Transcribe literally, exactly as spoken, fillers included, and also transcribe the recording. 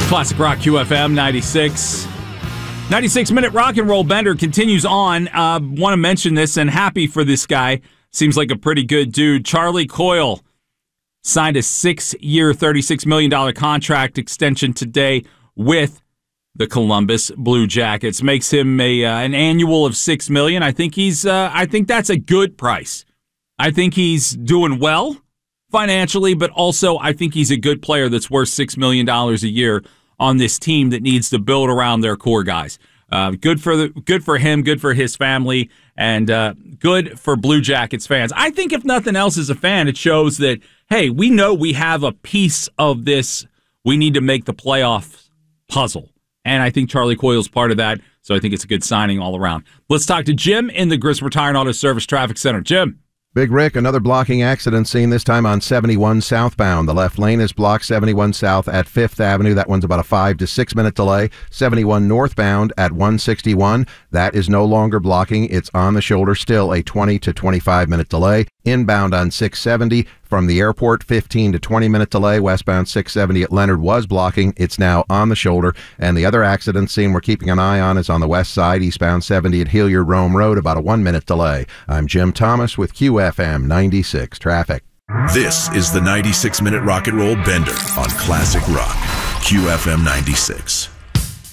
Classic Rock Q F M ninety-six. ninety-six minute rock and roll bender continues on. Uh, want to mention this and happy for this guy. Seems like a pretty good dude. Charlie Coyle signed a six-year, thirty-six million dollars contract extension today with the Columbus Blue Jackets. Makes him a uh, an annual of six million dollars. I think he's. Uh, I think that's a good price. I think he's doing well financially, but also I think he's a good player that's worth six million dollars a year on this team that needs to build around their core guys. Uh, good for the good for him, good for his family, and uh, good for Blue Jackets fans. I think if nothing else, as a fan, it shows that, hey, we know we have a piece of this. We need to make the playoff puzzle. And I think Charlie Coyle's part of that, so I think it's a good signing all around. Let's talk to Jim in the Griswold Tire and Auto Service Traffic Center. Jim. Big Rick, another blocking accident seen this time on seventy-one southbound. The left lane is blocked seventy-one south at Fifth Avenue. That one's about a five to six minute delay. seventy-one northbound at one sixty-one. That is no longer blocking. It's on the shoulder, still a twenty to twenty-five minute delay. Inbound on six seventy from the airport, fifteen to twenty minute delay. Westbound six seventy at Leonard was blocking. It's now on the shoulder. And the other accident scene we're keeping an eye on is on the west side, eastbound seventy at Hilliard Rome Road, about a one minute delay. I'm Jim Thomas with Q F M ninety-six Traffic. This is the ninety-six minute rock and roll bender on Classic Rock, Q F M ninety-six.